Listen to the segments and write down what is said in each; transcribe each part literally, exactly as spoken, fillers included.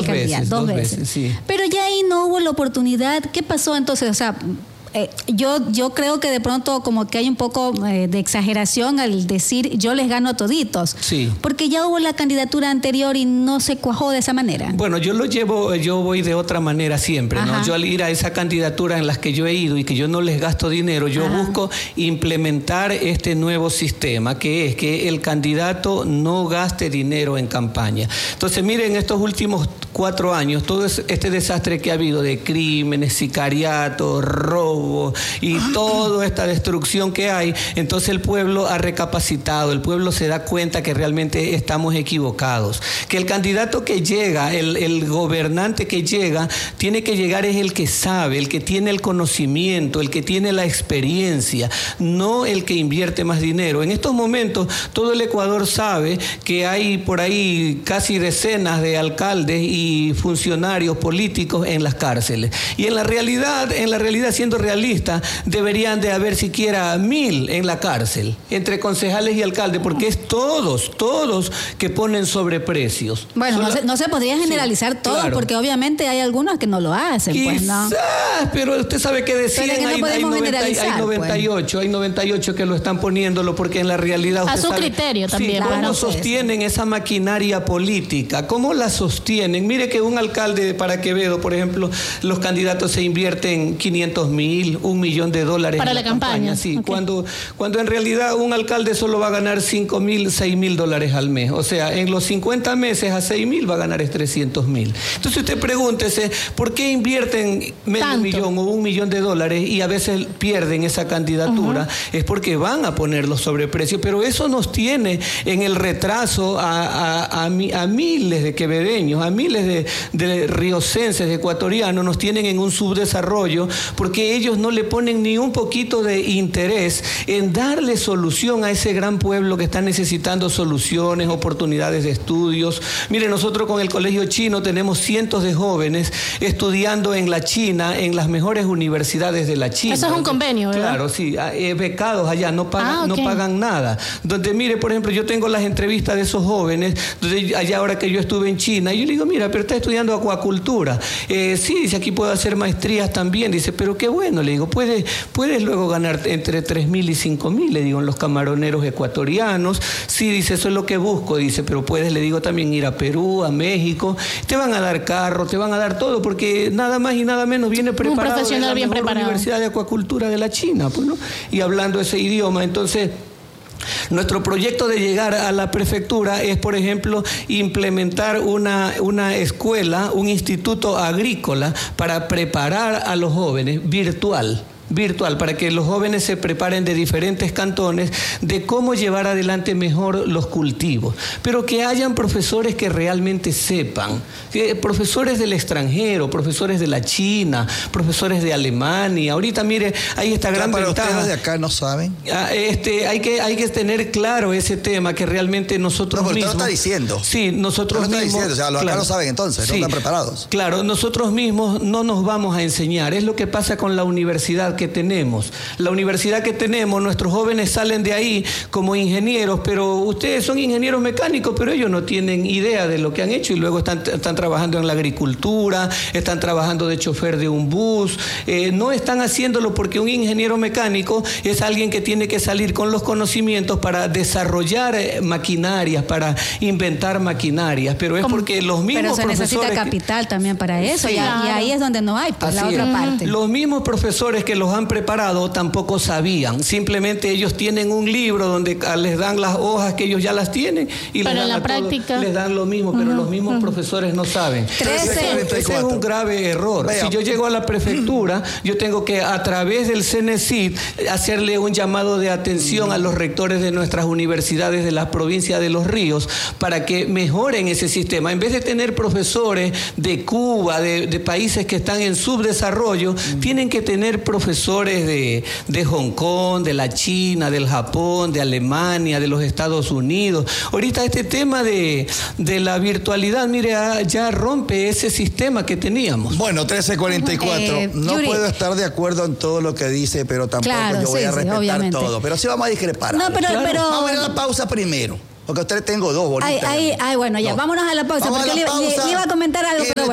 alcaldía, veces, dos, dos veces. veces, sí. Pero ya ahí no hubo la oportunidad. ¿Qué pasó entonces? O sea, eh, yo, yo creo que de pronto como que hay un poco eh, de exageración al decir yo les gano a toditos. Sí. Porque ya hubo la candidatura anterior y no se cuajó de esa manera. Bueno, yo lo llevo, yo voy de otra manera siempre, Ajá. ¿no? Yo al ir a esa candidatura en las que yo he ido y que yo no les gasto dinero, yo Ajá. busco implementar este nuevo sistema, que es que el candidato no gaste dinero en campaña. Entonces, miren, estos últimos cuatro años, todo este desastre que ha habido de crímenes, sicariato, robo y toda esta destrucción que hay, entonces el pueblo ha recapacitado, el pueblo se da cuenta que realmente estamos equivocados, que el candidato que llega, el, el gobernante que llega, tiene que llegar es el que sabe, el que tiene el conocimiento, el que tiene la experiencia, no el que invierte más dinero. En estos momentos todo el Ecuador sabe que hay por ahí casi decenas de alcaldes y funcionarios políticos en las cárceles, y en la realidad, en la realidad siendo realista, deberían de haber siquiera mil en la cárcel, entre concejales y alcaldes, porque es todos, todos que ponen sobreprecios. Bueno, no, Solo... se, no se podría generalizar sí, todo, claro. Porque obviamente hay algunos que no lo hacen. Quizás, pues, ¿no? pero usted sabe que de cien no hay, hay, noventa, hay noventa y ocho, pues. hay noventa y ocho que lo están poniéndolo, porque en la realidad usted a su sabe, criterio también. Sí, claro, ¿cómo no sostienen sé. esa maquinaria política? ¿Cómo la sostienen? Mire que un alcalde para Quevedo, por ejemplo, los candidatos se invierten quinientos mil, un millón de dólares para en la, la campaña. campaña sí, okay. cuando, cuando en realidad un alcalde solo va a ganar cinco mil, seis mil dólares al mes. O sea, en los cincuenta meses a seis mil va a ganar es trescientos mil. Entonces usted pregúntese, ¿por qué invierten medio Tanto. millón o un millón de dólares y a veces pierden esa candidatura? Uh-huh. Es porque van a poner los sobreprecios, pero eso nos tiene en el retraso a, a, a, a miles de quevedeños, a miles de, de riocenses, de ecuatorianos, nos tienen en un subdesarrollo porque ellos no le ponen ni un poquito de interés en darle solución a ese gran pueblo que está necesitando soluciones, oportunidades de estudios. Mire, nosotros con el Colegio Chino tenemos cientos de jóvenes estudiando en la China, en las mejores universidades de la China. Eso es un convenio, ¿verdad? Claro, sí, eh, becados allá, no pagan, ah, okay. no pagan nada. Donde, mire, por ejemplo, yo tengo las entrevistas de esos jóvenes, donde allá ahora que yo estuve en China, y yo le digo, mira, pero está estudiando acuacultura. Eh, sí, dice, aquí puedo hacer maestrías también. Dice, pero qué bueno, le digo, puedes, puedes luego ganar entre tres mil y cinco mil, le digo, en los camaroneros ecuatorianos. Sí, dice, eso es lo que busco, dice, pero puedes, le digo, también ir a Perú, a México, te van a dar carro, te van a dar todo, porque nada más y nada menos viene preparado. Un profesional de la bien mejor preparado. Universidad de Acuacultura de la China, pues, ¿no? Y hablando ese idioma, entonces... Nuestro proyecto de llegar a la prefectura es, por ejemplo, implementar una, una escuela, un instituto agrícola para preparar a los jóvenes virtual. virtual, para que los jóvenes se preparen de diferentes cantones de cómo llevar adelante mejor los cultivos, pero que hayan profesores que realmente sepan, que profesores del extranjero, profesores de la China, profesores de Alemania. Ahorita, mire, hay esta gran para ventaja. Ustedes de acá no saben. Este, hay que, hay que tener claro ese tema, que realmente nosotros no, pero mismos... usted lo está diciendo. Sí, nosotros usted lo mismos... está diciendo, o sea, los claro, acá no saben entonces, sí, no están preparados. Claro, nosotros mismos no nos vamos a enseñar. Es lo que pasa con la universidad que tenemos. La universidad que tenemos, nuestros jóvenes salen de ahí como ingenieros, pero ustedes son ingenieros mecánicos, pero ellos no tienen idea de lo que han hecho y luego están, están trabajando en la agricultura, están trabajando de chofer de un bus, eh, no están haciéndolo porque un ingeniero mecánico es alguien que tiene que salir con los conocimientos para desarrollar eh, maquinarias, para inventar maquinarias, pero es ¿Cómo? Porque los mismos pero se profesores... necesita capital que... también para eso, sí, y, claro. y ahí es donde no hay, pues, la otra es. parte. Los mismos profesores que los han preparado tampoco sabían, simplemente ellos tienen un libro donde les dan las hojas que ellos ya las tienen y pero les dan, en la a práctica... todos, les dan lo mismo, pero uh-huh, los mismos uh-huh. profesores no saben. trece Ese, ese es un grave error. Vea. Si yo llego a la prefectura, yo tengo que a través del CENESID hacerle un llamado de atención a los rectores de nuestras universidades de la provincia de Los Ríos para que mejoren ese sistema. En vez de tener profesores de Cuba, de, de países que están en subdesarrollo, mm. tienen que tener profesores de, de Hong Kong, de la China, del Japón, de Alemania, de los Estados Unidos. Ahorita este tema de, de la virtualidad, mire, ya rompe ese sistema que teníamos. Bueno, trece cuarenta y cuatro. Eh, no Yuri, puedo estar de acuerdo en todo lo que dice, pero tampoco claro, yo voy sí, a respetar sí, todo. Pero sí vamos a discrepar. No, pero, claro. pero... Vamos a ir a la pausa primero. Porque a ustedes tengo dos bolitas. Ay, ay, ay, bueno, ya, no. vámonos a la pausa. Vamos porque a la pausa. Le, le iba a comentar algo, pero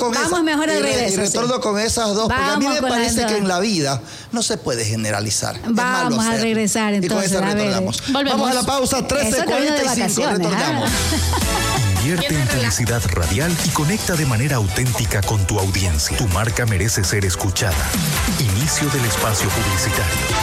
con Vamos esa, mejor al y, re, regreso, y retorno sí. con esas dos, Vamos porque a mí me parece que en la vida no se puede generalizar. Vamos a regresar entonces. Y con esa a retornamos. Ver. Vamos a la pausa, trece cuarenta y cinco, retornamos. Invierte en publicidad radial y conecta de manera auténtica con tu audiencia. Tu marca merece ser escuchada. Inicio del espacio publicitario.